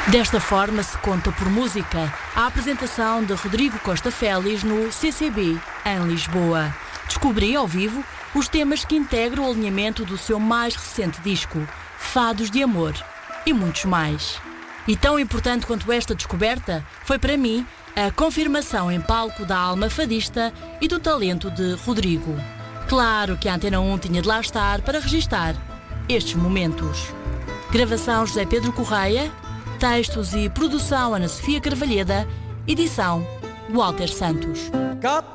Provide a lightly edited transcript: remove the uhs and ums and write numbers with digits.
Desta forma se conta por música a apresentação de Rodrigo Costa Félix no CCB, em Lisboa. Descobri ao vivo os temas que integram o alinhamento do seu mais recente disco, Fados de Amor, e muitos mais. E tão importante quanto esta descoberta foi para mim a confirmação em palco da alma fadista e do talento de Rodrigo. Claro que a Antena 1 tinha de lá estar para registar estes momentos. Gravação José Pedro Correia, textos e produção Ana Sofia Carvalheda, edição Walter Santos.